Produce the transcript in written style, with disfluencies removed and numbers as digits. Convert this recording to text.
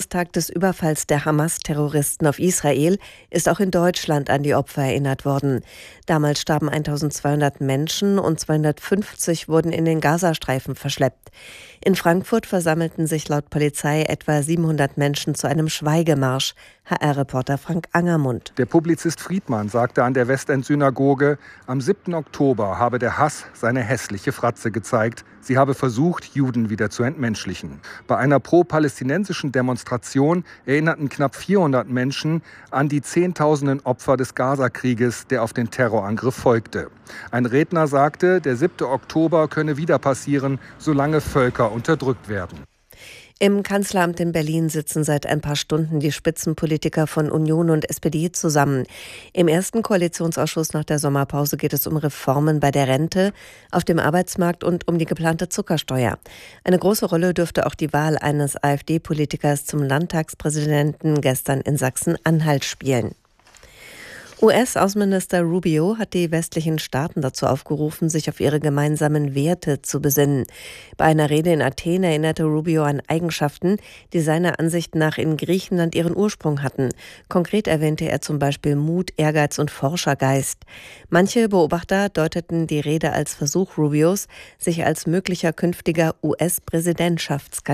Jahrestag des Überfalls der Hamas-Terroristen auf Israel ist auch in Deutschland an die Opfer erinnert worden. Damals starben 1200 Menschen und 250 wurden in den Gazastreifen verschleppt. In Frankfurt versammelten sich laut Polizei etwa 700 Menschen zu einem Schweigemarsch. HR-Reporter Frank Angermund. Der Publizist Friedmann sagte an der Westend-Synagoge, am 7. Oktober habe der Hass seine hässliche Fratze gezeigt. Sie habe versucht, Juden wieder zu entmenschlichen. Bei einer pro-palästinensischen Demonstration erinnerten knapp 400 Menschen an die Zehntausenden Opfer des Gazakrieges, der auf den Terrorangriff folgte. Ein Redner sagte, der 7. Oktober könne wieder passieren, solange Völker unterdrückt werden. Im Kanzleramt in Berlin sitzen seit ein paar Stunden die Spitzenpolitiker von Union und SPD zusammen. Im ersten Koalitionsausschuss nach der Sommerpause geht es um Reformen bei der Rente, auf dem Arbeitsmarkt und um die geplante Zuckersteuer. Eine große Rolle dürfte auch die Wahl eines AfD-Politikers zum Landtagspräsidenten gestern in Sachsen-Anhalt spielen. US-Außenminister Rubio hat die westlichen Staaten dazu aufgerufen, sich auf ihre gemeinsamen Werte zu besinnen. Bei einer Rede in Athen erinnerte Rubio an Eigenschaften, die seiner Ansicht nach in Griechenland ihren Ursprung hatten. Konkret erwähnte er zum Beispiel Mut, Ehrgeiz und Forschergeist. Manche Beobachter deuteten die Rede als Versuch Rubios, sich als möglicher künftiger US-Präsidentschaftskandidat